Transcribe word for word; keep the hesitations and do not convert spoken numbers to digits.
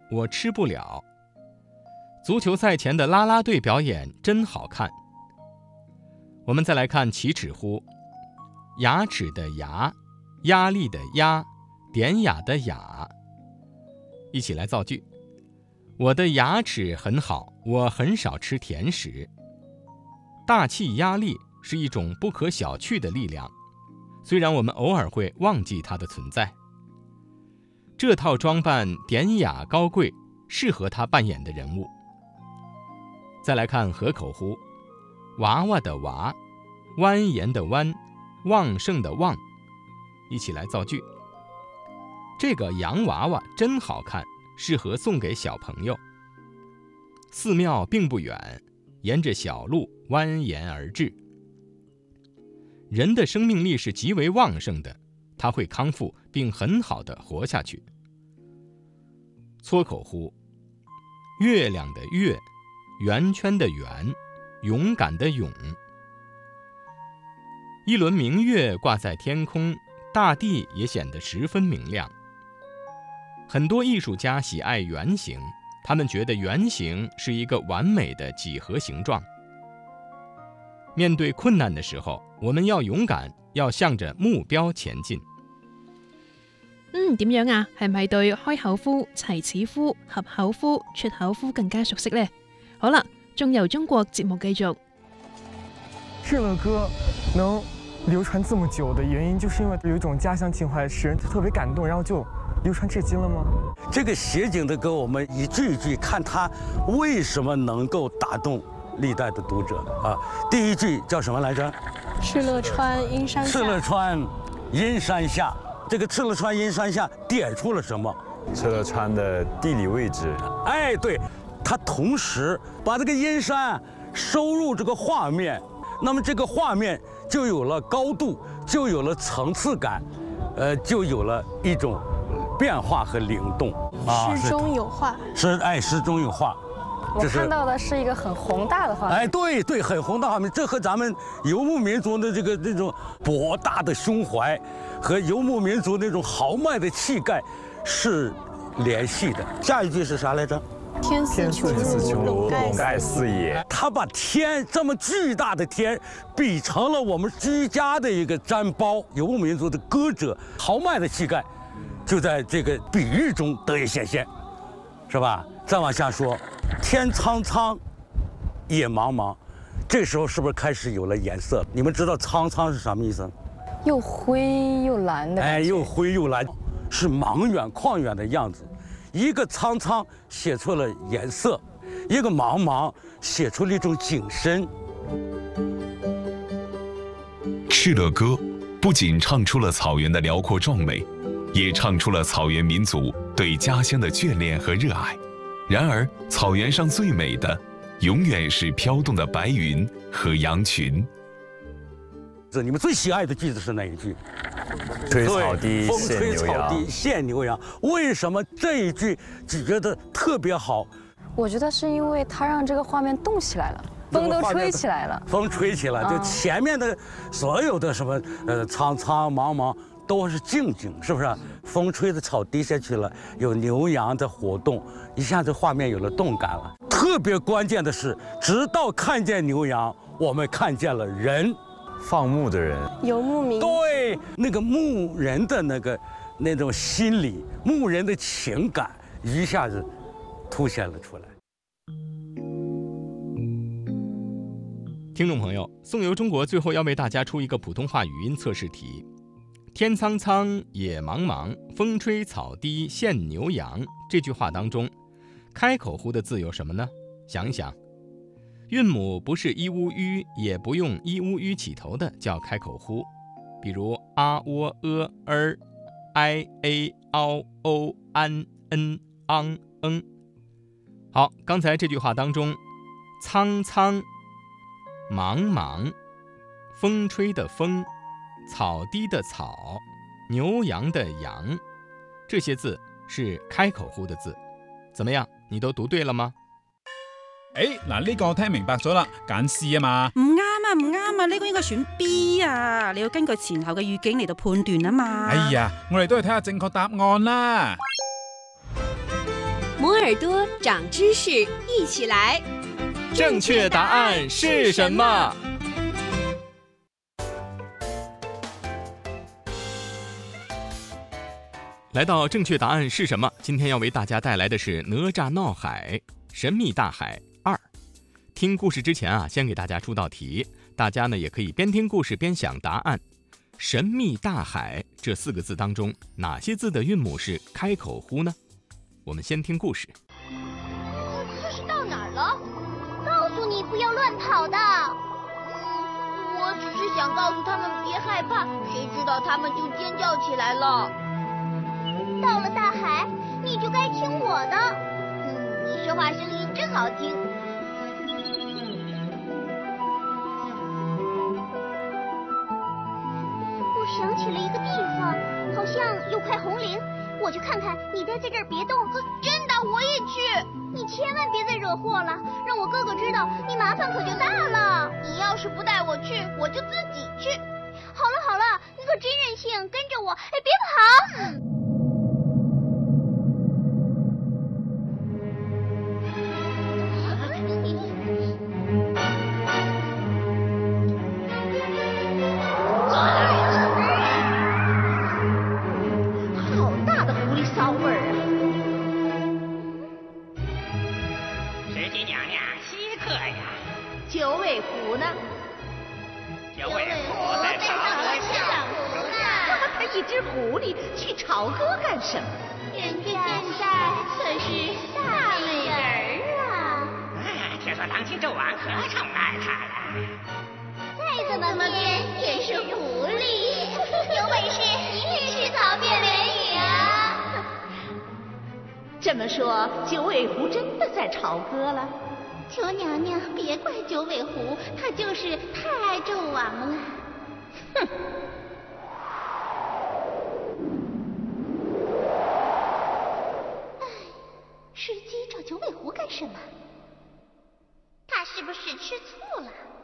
我吃不了。足球赛前的啦啦队表演真好看。我们再来看起齿呼，牙齿的牙，压力的压，典雅的雅。一起来造句。我的牙齿很好，我很少吃甜食。大气压力是一种不可小觑的力量，虽然我们偶尔会忘记它的存在。这套装扮典雅高贵，适合他扮演的人物。再来看合口呼，娃娃的娃，蜿蜒的蜿，旺盛的旺。一起来造句。这个洋娃娃真好看，适合送给小朋友。寺庙并不远，沿着小路蜿蜒而至。人的生命力是极为旺盛的，他会康复并很好的活下去。搓口呼，月亮的月，圆圈的圆，勇敢的勇。一轮明月挂在天空，大地也显得十分明亮。很多艺术家喜爱圆形，他们觉得圆形是一个完美的几何形状。面对困难的時候，我們要勇敢，要向着目標前進。 嗯，點樣啊？係咪對開口呼、齊齒呼、合口呼、出口呼更加熟悉呢？好啦，仲由中國節目繼續。 敕勒歌能流傳這麼久的原因，就是因為有一種家鄉情懷，使人特別感動，然後就流傳至今了嗎？ 這個寫景的歌，我們一句一句看它為什麼能夠打動歷代的讀者啊。第一句叫什麼來着？ 敕勒川，陰山下。敕勒川，陰山下。這個敕勒川，陰山下點出了什麼？ 敕勒川的地理位置。 哎，對，它同時把這個陰山收入這個畫面，那麼這個畫面就有了高度，就有了層次感，呃，就有了一種變化和靈動。 詩中有畫。 是，哎，詩中有畫。 我看到的是一個很宏大的畫面。 哎，對對，很宏大畫面，這和咱們游牧民族的這個那種博大的胸懷和游牧民族那種豪邁的氣概是聯繫的。下一句是啥來着？ 天似穹隆，籠蓋四野。 他把天這麼巨大的天比成了我們居家的一個氈包，游牧民族的歌者豪邁的氣概就在這個比喻中得以顯現，是吧？再往下說，天蒼蒼，野茫茫，這時候是不是開始有了顏色？你們知道蒼蒼是什麼意思？ 又灰又藍的。 哎，又灰又藍，是茫遠曠遠的樣子。一個蒼蒼寫出了顏色，一個茫茫寫出了一種景深。 敕勒歌不僅唱出了草原的遼闊壯美，也唱出了草原民族對家鄉的眷戀和熱愛。然而，草原上最美的，永遠是飄動的白雲和羊群。 你們最喜愛的句子是哪一句？ 吹草低風吹草低見見牛羊。為什麼這一句只覺得特別好？ 我覺得是因為它讓這個畫面動起來了，風都吹起來了。 風吹起來，就前面的所有的什麼呃蒼蒼茫茫都是靜靜，是不是？風吹的草低下去了，有牛羊的活動，一下子畫面有了動感了。特別關鍵的是，直到看見牛羊，我們看見了人。 放牧的人， 游牧民， 對，那個牧人的那個那種心理，牧人的情感一下子凸顯了出來。 聽眾朋友，宋遊中國最後要為大家出一個普通話語音測試題。天蒼蒼，野茫茫，風吹草低見牛羊。這句話當中，開口呼的字有什麼呢？想一想。韻母不是一烏吁，也不用一烏吁起頭的叫開口呼，比如啊喔呃兒 i a 嗷 o 安 n 昂嗯。好，剛才這句話當中，蒼蒼、茫茫、風吹的風、草低的草、牛羊的羊，這些字是開口呼的字。怎麼樣？你都讀對了嗎？ 誒，嗱呢個我聽明白咗啦，揀 C 啊嘛。 唔啱啊，唔啱啊，呢個應該選 B 啊，你要根據前後嘅語境嚟到判斷啊嘛。 哎呀，我哋都係睇下正確答案啦。 摩尔多长知识，一起来！ 正确答案是什么？来到正确答案是什么？今天要为大家带来的是《哪吒闹海：神秘大海二》。听故事之前啊，先给大家出道题，大家呢也可以边听故事边想答案。神秘大海这四个字当中，哪些字的韵母是开口呼呢？我们先听故事。 这是到哪儿了？告诉你不要乱跑的。嗯，我只是想告诉他们别害怕，谁知道他们就尖叫起来了。到了大海，你就该听我的。嗯，你说话声音真好听。我想起了一个地方，好像有块红铃，我去看看。你待在这儿别动。真的，我也去。你千万别再惹祸了，让我哥哥知道，你麻烦可就大了。你要是不带我去，我就自己去。好了好了，你可真任性，跟着我，哎，别跑。嗯九尾狐呢？ 九尾狐在朝歌享福呢。 他一只狐狸去朝歌干什么？ 人家现在可是大美人儿啊！ 哎，听说当今纣王可宠爱她了。 再怎么变也是狐狸，有本事你也吃草变莲语啊！ 这么说，九尾狐真的在朝歌了？ 求娘娘别怪九尾狐，他就是太爱纣王了。 哼！ 哎，石矶找九尾狐干什么？他是不是吃醋了？